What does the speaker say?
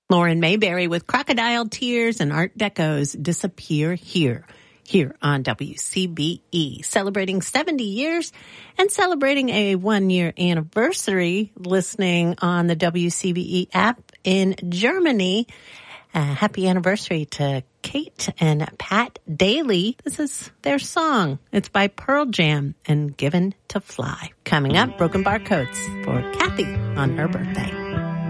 Lauren Mayberry with Crocodile Tears and Art Deco's Disappear Here on WCBE, celebrating 70 years and celebrating a 1-year anniversary listening on the WCBE app in Germany. Happy anniversary to Kate and Pat Daly. This is their song. It's by Pearl Jam and Given to Fly. Coming up, Broken Barcodes for Kathy on her birthday.